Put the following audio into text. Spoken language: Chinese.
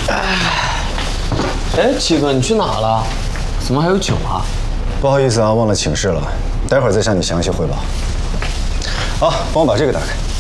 哎，七哥，你去哪了？怎么还有酒啊？ 不好意思啊，忘了请示了，待会儿再向你详细汇报。好，帮我把这个打开。